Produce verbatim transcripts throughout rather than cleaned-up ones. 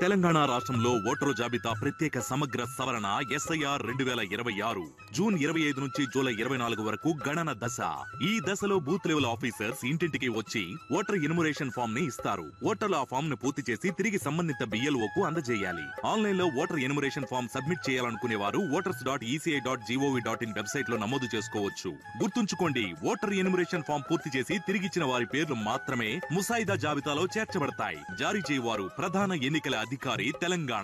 తెలంగాణ రాష్ట్రంలో ఓటరు జాబితా ప్రత్యేక సమగ్ర సవరణ ఎస్ఐఆర్ రెండు వేల ఇరవై ఆరు జూన్ ఇరవై ఐదు నుంచి జూలై ఇరవై నాలుగు వరకు గణన దశ. ఈ దశలో బూత్ లెవెల్ ఆఫీసర్స్ ఇంటింటికి వచ్చి ఓటర్ ఇన్మురేషన్ ఫామ్ ని ఇస్తారు. ఓటర్లు ఆ ఫామ్ ను పూర్తి చేసి తిరిగి సంబంధిత బిఎల్ఓ కు అందజేయాలి. ఆన్లైన్ లో ఓటర్ ఇన్మురేషన్ ఫామ్ సబ్మిట్ చేయాలనుకునే వారు voters dot ECI dot GOV dot in website లో నమోదు చేసుకోవచ్చు. గుర్తుంచుకోండి, ఓటర్ ఇన్మురేషన్ ఫామ్ పూర్తి చేసి తిరిగిచ్చిన వారి పేర్లు మాత్రమే ముసాయిదా జాబితాలో చేర్చబడతాయి. జారీ చేయవారు ప్రధాన ఎన్నికల అధికారి, Telangana.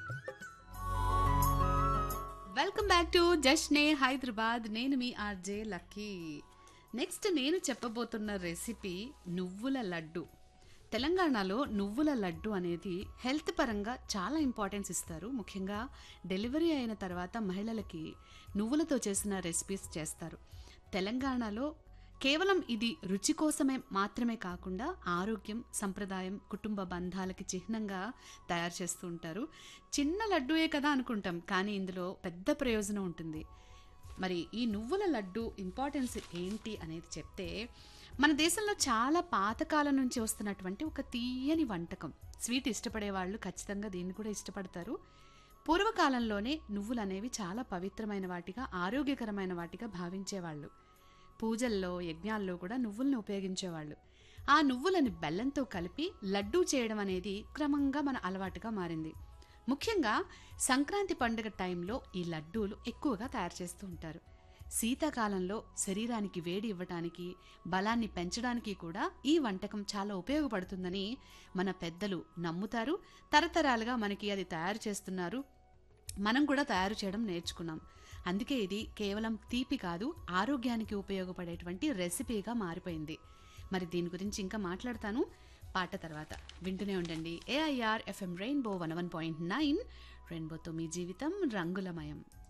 Welcome back to జష్నే Hyderabad. నేను మీ ఆర్జే లక్కీ. నెక్స్ట్ నేను చెప్పబోతున్న రెసిపీ నువ్వుల లడ్డు. తెలంగాణలో నువ్వుల లడ్డు అనేది హెల్త్ పరంగా చాలా ఇంపార్టెన్స్ ఇస్తారు. ముఖ్యంగా డెలివరీ అయిన తర్వాత మహిళలకి నువ్వులతో చేసిన రెసిపీస్ చేస్తారు. తెలంగాణలో కేవలం ఇది రుచి కోసమే మాత్రమే కాకుండా ఆరోగ్యం, సంప్రదాయం, కుటుంబ బంధాలకి చిహ్నంగా తయారు చేస్తూ ఉంటారు. చిన్న లడ్డూయే కదా అనుకుంటాం, కానీ ఇందులో పెద్ద ప్రయోజనం ఉంటుంది. మరి ఈ నువ్వుల లడ్డు ఇంపార్టెన్స్ ఏంటి అనేది చెప్తే, మన దేశంలో చాలా పాతకాలం నుంచి వస్తున్నటువంటి ఒక తీయని వంటకం. స్వీట్ ఇష్టపడే వాళ్ళు ఖచ్చితంగా దీన్ని కూడా ఇష్టపడతారు. పూర్వకాలంలోనే నువ్వులు అనేవి చాలా పవిత్రమైన వాటిగా, ఆరోగ్యకరమైన వాటిగా భావించేవాళ్ళు. పూజల్లో, యజ్ఞాల్లో కూడా నువ్వులను ఉపయోగించేవాళ్ళు. ఆ నువ్వులను బెల్లంతో కలిపి లడ్డూ చేయడం అనేది క్రమంగా మన అలవాటుగా మారింది. ముఖ్యంగా సంక్రాంతి పండుగ టైంలో ఈ లడ్డూలు ఎక్కువగా తయారు చేస్తూ ఉంటారు. శీతాకాలంలో శరీరానికి వేడి ఇవ్వటానికి, బలాన్ని పెంచడానికి కూడా ఈ వంటకం చాలా ఉపయోగపడుతుందని మన పెద్దలు నమ్ముతారు. తరతరాలుగా మనకి అది తయారు చేస్తున్నారు. మనం కూడా తయారు చేయడం నేర్చుకున్నాం. అందుకే ఇది కేవలం తీపి కాదు, ఆరోగ్యానికి ఉపయోగపడేటువంటి రెసిపీగా మారిపోయింది. మరి దీని గురించి ఇంకా మాట్లాడతాను పాట తర్వాత. వింటూనే ఉండండి AIR FM rainbow one one point nine. రెయిన్బోతో మీ జీవితం రంగులమయం.